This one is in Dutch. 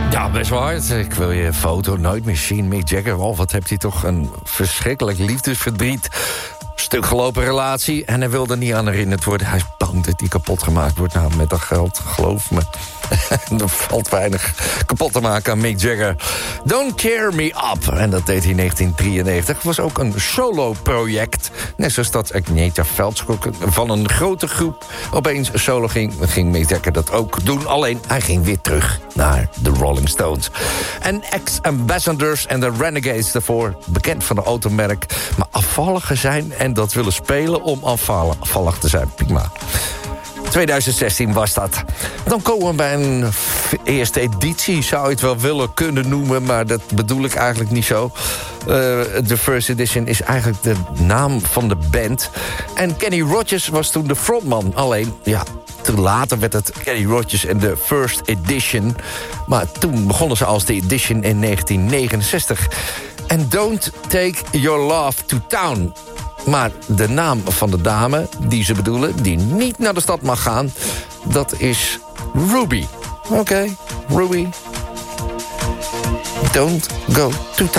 Ja, best wel hard. Ik wil je foto nooit meer zien. Mick Jagger, wat heeft hij toch een verschrikkelijk liefdesverdriet. Stuk gelopen relatie en hij wilde niet aan herinnerd worden. Hij is bang dat hij kapot gemaakt wordt. Nou, met dat geld, geloof me. Er valt weinig kapot te maken aan Mick Jagger. Don't Tear Me Up. En dat deed hij in 1993. Het was ook een solo-project. Net zoals dat Agnetha Veldschok van een grote groep opeens solo ging Mick Jagger dat ook doen. Alleen, hij ging weer terug naar de Rolling Stones. En ex-ambassadors en de Renegades daarvoor. Bekend van de automerk. Maar afvalliger zijn en dat willen spelen om afvallig te zijn. Prima. 2016 was dat. Dan komen we bij een eerste editie, zou je het wel willen kunnen noemen, maar dat bedoel ik eigenlijk niet zo. De First Edition is eigenlijk de naam van de band. En Kenny Rogers was toen de frontman. Alleen, ja, toen later werd het Kenny Rogers en de First Edition. Maar toen begonnen ze als de Edition in 1969. En Don't Take Your Love to Town. Maar de naam van de dame die ze bedoelen, die niet naar de stad mag gaan, dat is Ruby. Oké, Ruby. Don't go to town.